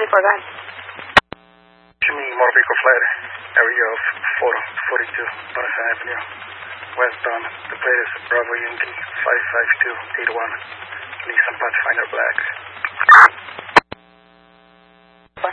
24, go ahead. Jimmy, motor vehicle flight, area of 442, Bonison Avenue, westbound. The plate is Bravo Yankee 55281, Nissan Pathfinder Black.